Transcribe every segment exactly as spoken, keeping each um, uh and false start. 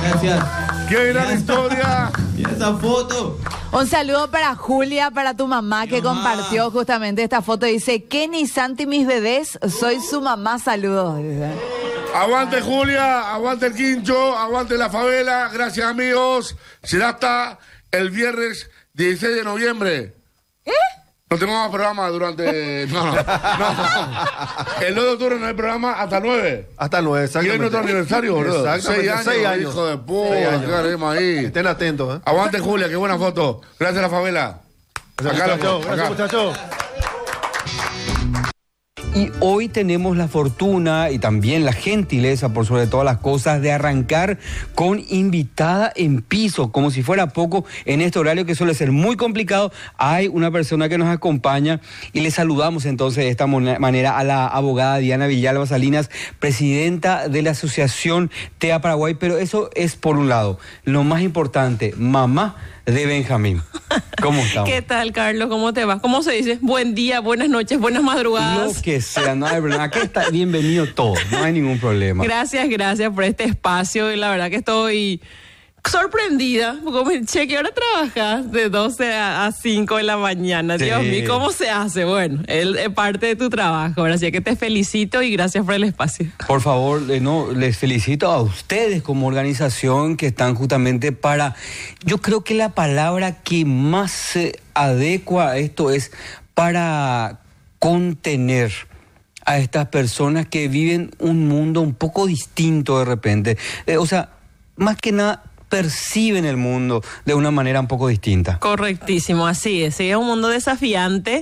gracias. ¡Qué gran historia! Y esa foto. Un saludo para Julia, para tu mamá que mamá. compartió justamente esta foto. Dice, Kenny, Santi, mis bebés, soy su mamá, saludos. Aguante Julia, aguante el Quincho, aguante la favela. Gracias amigos. Será hasta el viernes dieciséis de noviembre. ¿Eh? No tenemos más programa durante... No, no, no. El nueve de octubre no hay programa hasta el nueve. Hasta el nueve, Y exactamente. es nuestro aniversario, boludo. Exactamente, Seis años, seis años. hijo de puta. Seis años. ¿Qué haremos ahí? Estén atentos, ¿eh? Aguante Julia, qué buena foto. Gracias a la favela. Gracias, Acá, muchachos. acá. Gracias, muchachos. Y hoy tenemos la fortuna y también la gentileza, por sobre todas las cosas, de arrancar con invitada en piso, como si fuera poco en este horario que suele ser muy complicado. Hay una persona que nos acompaña y le saludamos entonces de esta manera a la abogada Diana Villalba Salinas, presidenta de la Asociación T E A Paraguay, pero eso es por un lado. Lo más importante, mamá de Benjamín. ¿Cómo estamos? ¿Qué tal, Carlos? ¿Cómo te va? ¿Cómo se dice? Buen día, buenas noches, buenas madrugadas. Lo que sea, no hay problema. Aquí está bienvenido todo, no hay ningún problema. Gracias, gracias por este espacio. Y la verdad que estoy sorprendida. Como, che, ¿qué hora trabajas? De doce a cinco de la mañana. Sí. Dios mío, ¿cómo se hace? Bueno, es, es parte de tu trabajo. Así que te felicito y gracias por el espacio. Por favor, eh, no, les felicito a ustedes como organización que están justamente para... Yo creo que la palabra que más se adecua a esto es para contener a estas personas que viven un mundo un poco distinto de repente. Eh, o sea, más que nada perciben el mundo de una manera un poco distinta. Correctísimo, así es. Sí, es un mundo desafiante,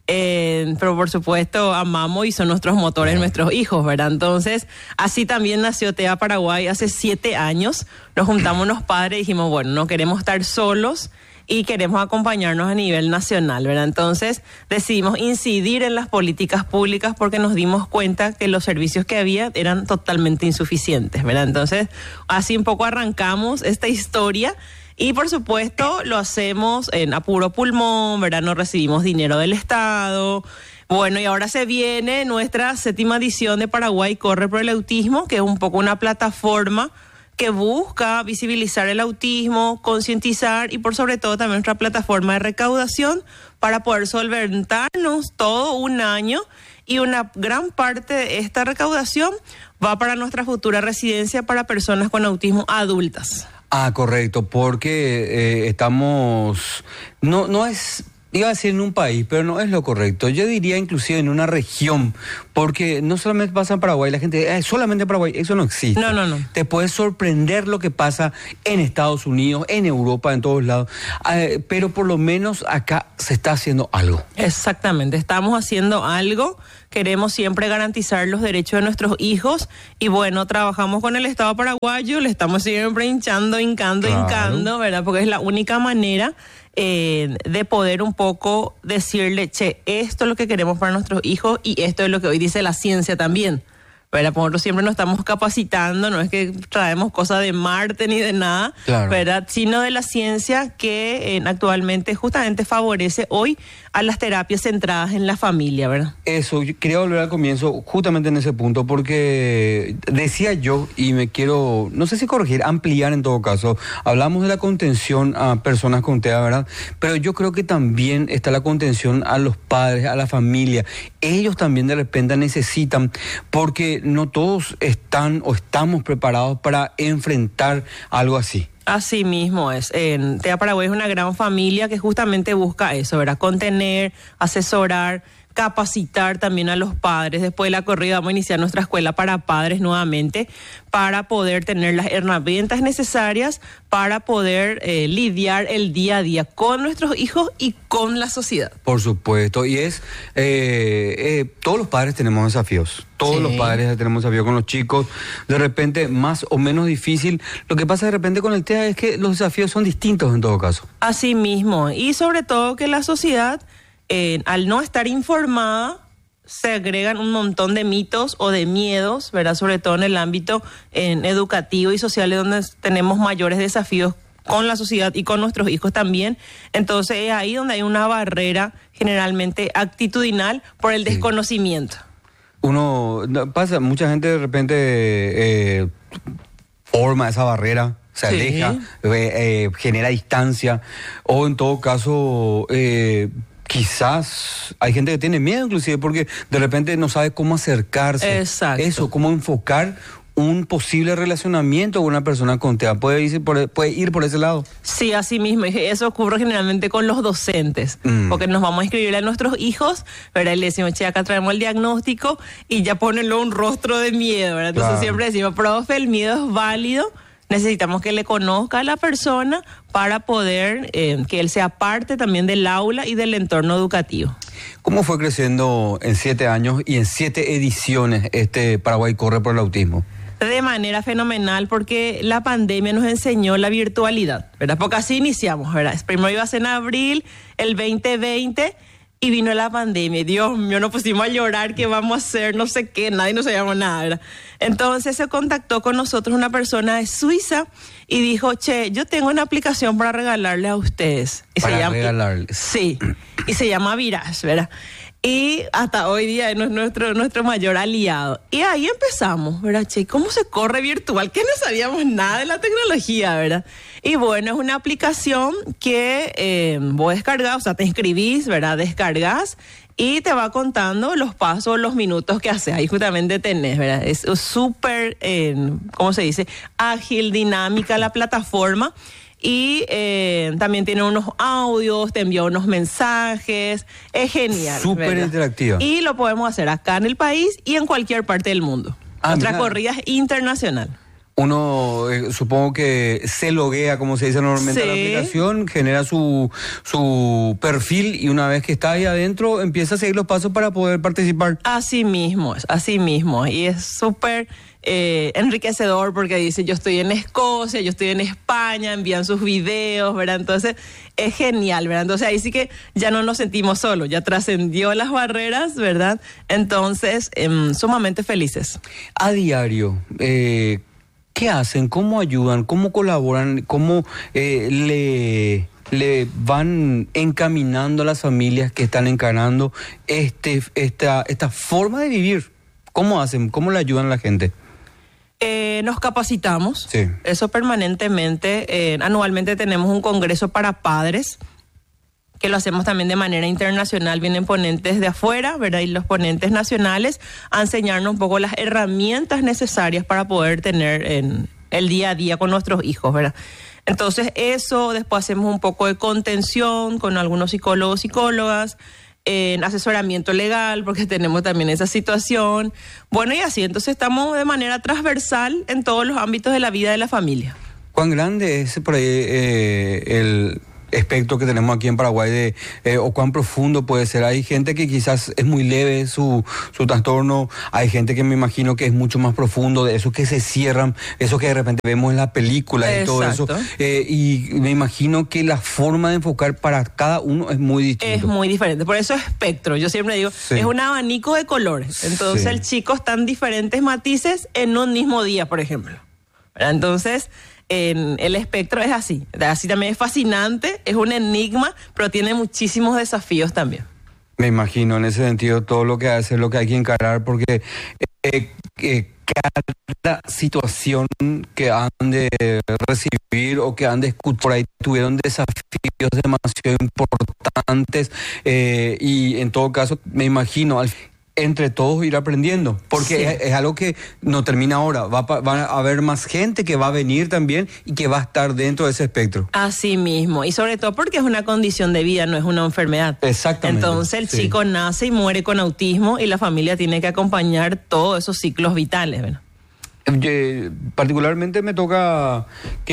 eh, pero por supuesto amamos y son nuestros motores, nuestros hijos, ¿verdad? Entonces, así también nació T E A Paraguay hace siete años. Nos juntamos los padres y dijimos, bueno, no queremos estar solos y queremos acompañarnos a nivel nacional, ¿verdad? Entonces decidimos incidir en las políticas públicas porque nos dimos cuenta que los servicios que había eran totalmente insuficientes, ¿verdad? Entonces así un poco arrancamos esta historia y por supuesto lo hacemos en a puro pulmón, ¿verdad? No recibimos dinero del Estado. Bueno, y ahora se viene nuestra séptima edición de Paraguay Corre por el Autismo, que es un poco una plataforma que busca visibilizar el autismo, concientizar y por sobre todo también nuestra plataforma de recaudación para poder solventarnos todo un año y una gran parte de esta recaudación va para nuestra futura residencia para personas con autismo adultas. Ah, correcto, porque eh, estamos... No, no es... Iba a decir en un país, pero no es lo correcto. Yo diría inclusive en una región, porque no solamente pasa en Paraguay, la gente, eh, solamente en Paraguay, eso no existe. No, no, no. Te puede sorprender lo que pasa en Estados Unidos, en Europa, en todos lados, eh, pero por lo menos acá se está haciendo algo. Exactamente, estamos haciendo algo, queremos siempre garantizar los derechos de nuestros hijos y bueno, trabajamos con el Estado paraguayo, le estamos siempre hinchando, hincando, Claro. hincando, ¿verdad? Porque es la única manera eh, de poder un poco decirle, che, esto es lo que queremos para nuestros hijos y esto es lo que hoy dice la ciencia también. ¿Verdad? Nosotros siempre nos estamos capacitando, no es que traemos cosas de Marte ni de nada, Claro. ¿verdad? Sino de la ciencia que eh, actualmente justamente favorece hoy a las terapias centradas en la familia, ¿verdad? Eso, yo quería volver al comienzo justamente en ese punto, porque decía yo, y me quiero, no sé si corregir, ampliar en todo caso, hablamos de la contención a personas con T E A, ¿verdad? Pero yo creo que también está la contención a los padres, a la familia. Ellos también de repente necesitan, porque no todos están o estamos preparados para enfrentar algo así. Así mismo es. En T E A Paraguay es una gran familia que justamente busca eso, ¿verdad? Contener, asesorar, capacitar también a los padres. Después de la corrida vamos a iniciar nuestra escuela para padres nuevamente para poder tener las herramientas necesarias para poder eh, lidiar el día a día con nuestros hijos y con la sociedad. Por supuesto, y es, eh, eh, todos los padres tenemos desafíos, todos Sí. los padres tenemos desafíos con los chicos, de repente más o menos difícil. Lo que pasa de repente con el T E A es que los desafíos son distintos en todo caso. Así mismo, y sobre todo que la sociedad, eh, al no estar informada, se agregan un montón de mitos o de miedos, ¿verdad? Sobre todo en el ámbito en educativo y social, donde tenemos mayores desafíos con la sociedad y con nuestros hijos también. Entonces es ahí donde hay una barrera generalmente actitudinal por el Sí. desconocimiento. Uno, no, pasa, mucha gente de repente eh, forma esa barrera, se Sí. aleja, eh, eh, genera distancia, o en todo caso, eh, quizás hay gente que tiene miedo inclusive porque de repente no sabe cómo acercarse. Exacto. Eso, cómo enfocar un posible relacionamiento con una persona con T E A. ¿Puede ir por, puede ir por ese lado? Sí, así mismo. Y eso ocurre generalmente con los docentes, Mm. porque nos vamos a inscribir a nuestros hijos, ¿verdad? Y le decimos, che, acá traemos el diagnóstico y ya ponenlo un rostro de miedo, ¿verdad? Entonces Claro. siempre decimos, profe, el miedo es válido, necesitamos que le conozca a la persona para poder eh, que él sea parte también del aula y del entorno educativo. ¿Cómo fue creciendo en siete años y en siete ediciones este Paraguay Corre por el Autismo? De manera fenomenal, porque la pandemia nos enseñó la virtualidad, ¿verdad? Porque así iniciamos, ¿verdad? Primero iba a ser en abril, el veinte veinte, y vino la pandemia. Dios mío, nos pusimos a llorar, ¿qué vamos a hacer? No sé qué, nadie nos sabíamos nada, ¿verdad? Entonces se contactó con nosotros una persona de Suiza y dijo, che, yo tengo una aplicación para regalarle a ustedes. Y Para se llama, regalarles. Sí, y se llama Virage, ¿verdad? Y hasta hoy día es nuestro, nuestro mayor aliado. Y ahí empezamos, ¿verdad, che? ¿Cómo se corre virtual? Que no sabíamos nada de la tecnología, ¿verdad? Y bueno, es una aplicación que eh, vos descargás, o sea, te inscribís, ¿verdad? Descargas y te va contando los pasos, los minutos que haces. Ahí justamente tenés, ¿verdad? Es súper, eh, ¿cómo se dice? Ágil, dinámica la plataforma. Y eh, también tiene unos audios, te envía unos mensajes, es genial. Súper ¿verdad? interactiva. Y lo podemos hacer acá en el país y en cualquier parte del mundo. Ah, Nuestra mira. corrida es internacional. Uno, eh, supongo que se loguea, como se dice normalmente, Sí. a la aplicación, genera su, su perfil y una vez que está ahí adentro empieza a seguir los pasos para poder participar. Así mismo, es, así mismo. Y es súper eh, enriquecedor porque dice, yo estoy en Escocia, yo estoy en España, envían sus videos, ¿verdad? Entonces es genial, ¿verdad? Entonces ahí sí que ya no nos sentimos solos, ya trascendió las barreras, ¿verdad? Entonces, eh, sumamente felices. A diario, eh, ¿qué hacen? ¿Cómo ayudan? ¿Cómo colaboran? ¿Cómo eh, le, le van encaminando a las familias que están encarando este, esta, esta forma de vivir? ¿Cómo hacen? ¿Cómo le ayudan a la gente? Eh, nos capacitamos, Sí. eso permanentemente. Eh, anualmente tenemos un congreso para padres, que lo hacemos también de manera internacional. Vienen ponentes de afuera, ¿verdad? Y los ponentes nacionales a enseñarnos un poco las herramientas necesarias para poder tener en el día a día con nuestros hijos, ¿verdad? Entonces eso, después hacemos un poco de contención con algunos psicólogos, psicólogas, en asesoramiento legal, porque tenemos también esa situación. Bueno, y así, entonces estamos de manera transversal en todos los ámbitos de la vida de la familia. ¿Cuán grande es por ahí eh, el espectro que tenemos aquí en Paraguay de, eh, o cuán profundo puede ser? Hay gente que quizás es muy leve su, su trastorno, hay gente que me imagino que es mucho más profundo, de esos que se cierran, eso que de repente vemos en la película y todo eso. Exacto. Eh, y me imagino que la forma de enfocar para cada uno es muy distinta. Es muy diferente, por eso espectro, yo siempre digo, Sí. es un abanico de colores. Entonces Sí. el chico está en diferentes matices en un mismo día, por ejemplo. ¿Verdad? Entonces, en el espectro es así. Así también es fascinante, es un enigma, pero tiene muchísimos desafíos también. Me imagino en ese sentido todo lo que hace, lo que hay que encarar, porque eh, eh, cada situación que han de recibir o que han de escuchar por ahí tuvieron desafíos demasiado importantes eh, y en todo caso me imagino al entre todos ir aprendiendo, porque Sí. es, es algo que no termina ahora, va, pa- va a haber más gente que va a venir también y que va a estar dentro de ese espectro. Así mismo, y sobre todo porque es una condición de vida, no es una enfermedad. Exactamente. Entonces el Sí. chico nace y muere con autismo y la familia tiene que acompañar todos esos ciclos vitales, ¿verdad? Eh, particularmente me toca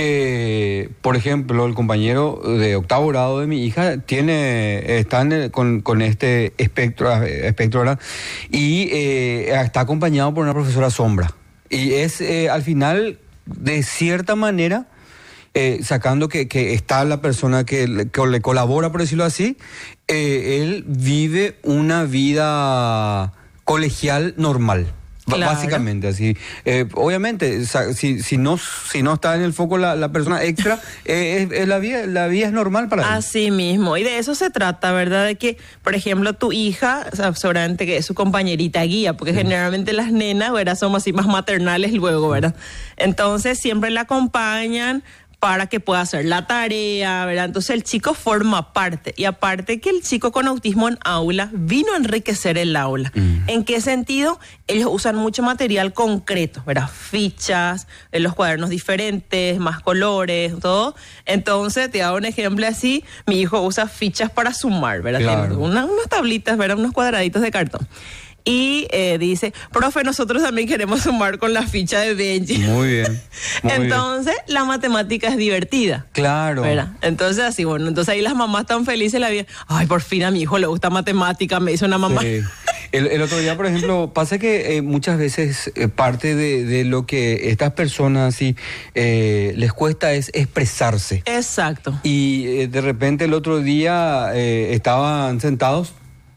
que, por ejemplo, el compañero de octavo grado de mi hija tiene, está en el- con, con este espectro, espectro ¿verdad? Y eh, está acompañado por una profesora sombra. Y es eh, al final, de cierta manera, eh, sacando que, que está la persona que le, que le colabora, por decirlo así, eh, él vive una vida colegial normal. Claro. Básicamente, así. Eh, obviamente, sa- si, si, no, si no está en el foco la, la persona extra, eh, es, es la, vía, la vía es normal para él. Así mismo, y de eso se trata, ¿verdad? De que, por ejemplo, tu hija, o sea, seguramente que es su compañerita guía, porque generalmente las nenas, ¿verdad? Somos así más maternales luego, ¿verdad? Entonces siempre la acompañan para que pueda hacer la tarea, ¿verdad? Entonces el chico forma parte, y aparte que el chico con autismo en aula vino a enriquecer el aula. Mm. ¿En qué sentido? Ellos usan mucho material concreto, ¿verdad? Fichas, eh, los cuadernos diferentes, más colores, todo. Entonces, te hago un ejemplo así, mi hijo usa fichas para sumar, ¿verdad? Claro. Una, unas tablitas, ¿verdad? Unos cuadraditos de cartón. Y eh, dice, profe, nosotros también queremos sumar con la ficha de Benji. Muy bien. Muy entonces, bien. la matemática es divertida. Claro. ¿Verdad? Entonces, así, bueno, entonces ahí las mamás tan felices la vida. Ay, por fin a mi hijo le gusta matemática, me hizo una mamá. Sí. El, el otro día, por ejemplo, pasa que eh, muchas veces eh, parte de, de lo que estas personas así eh, les cuesta es expresarse. Exacto. Y eh, de repente el otro día eh, estaban sentados.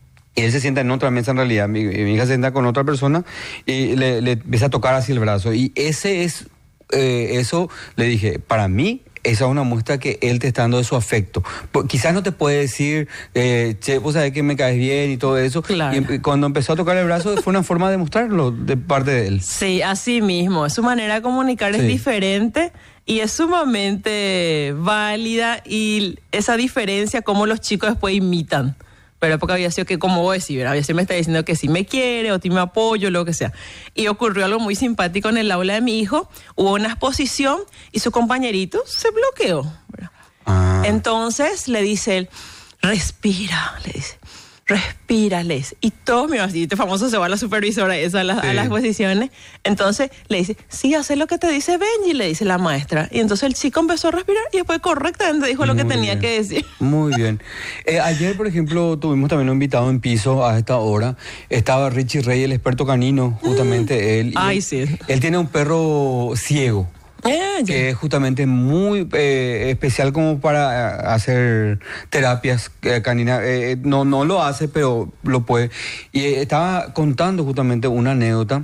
Y él se sienta en otra mesa en realidad, mi, mi hija se sienta con otra persona y le, le empieza a tocar así el brazo. Y ese es, eh, eso le dije, para mí, esa es una muestra que él te está dando de su afecto. Pues, quizás no te puede decir, eh, che, vos sabés que me caes bien y todo eso. Claro. Y cuando empezó a tocar el brazo fue una forma de mostrarlo de parte de él. Sí, así mismo. Su manera de comunicar Sí. es diferente y es sumamente válida, y esa diferencia, cómo los chicos después imitan. Pero porque había sido que, como vos decís, ¿verdad? Había sido me está diciendo que sí me quiere o sí me apoyo, lo que sea. Y ocurrió algo muy simpático en el aula de mi hijo. Hubo una exposición y su compañerito se bloqueó, ¿verdad? Ah. Entonces le dice él, respira, le dice, respira, le dice. Y todos, mira, así, este famoso se va a la supervisora esa a, la, Sí. a las exposiciones. Entonces le dice, sí, hace lo que te dice Benji, le dice la maestra. Y entonces el chico empezó a respirar y después correctamente dijo lo que Muy tenía bien. que decir. Muy bien. Eh, ayer, por ejemplo, tuvimos también un invitado en piso a esta hora. Estaba Richie Rey, el experto canino, justamente él. Y Ay, él, sí. Él tiene un perro ciego. Eh, Que es justamente muy eh, especial como para eh, hacer terapias eh, caninas. Eh, no, no lo hace, pero lo puede. Y eh, estaba contando justamente una anécdota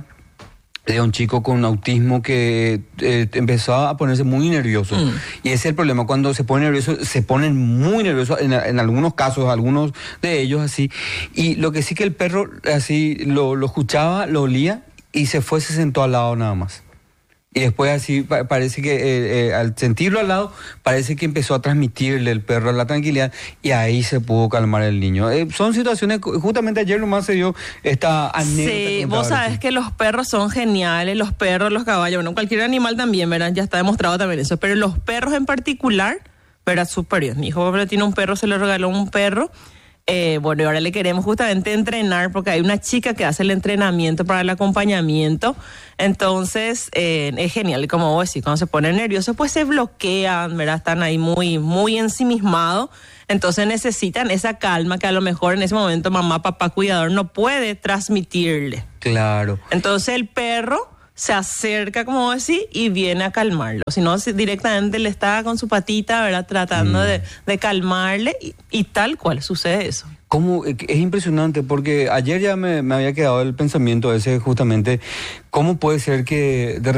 de un chico con autismo que eh, empezó a ponerse muy nervioso. Mm. Y ese es el problema, cuando se pone nervioso, se ponen muy nerviosos, en, en algunos casos, algunos de ellos así. Y lo que sí que el perro así lo, lo escuchaba, lo olía y se fue, se sentó al lado nada más. Y después así pa- parece que eh, eh, al sentirlo al lado, parece que empezó a transmitirle el perro la tranquilidad y ahí se pudo calmar el niño. Eh, son situaciones, justamente ayer nomás se dio esta anécdota. Sí, vos sabés que los perros son geniales, los perros, los caballos, bueno, cualquier animal también, ¿verdad? Ya está demostrado también eso, pero los perros en particular, ¿verdad? Superior. Mi hijo tiene un perro, se le regaló un perro. Eh, bueno, y ahora le queremos justamente entrenar porque hay una chica que hace el entrenamiento para el acompañamiento. Entonces, eh, es genial. Y como vos decís, cuando se ponen nerviosos, pues se bloquean, ¿verdad? Están ahí muy, muy ensimismados. Entonces necesitan esa calma que a lo mejor en ese momento mamá, papá, cuidador no puede transmitirle. Claro. Entonces el perro se acerca, como decís, y viene a calmarlo. Si no, si directamente le está con su patita, ¿verdad? Tratando mm. de, de calmarle y, y tal cual sucede eso. ¿Cómo? Es impresionante porque ayer ya me, me había quedado el pensamiento ese justamente, ¿cómo puede ser que de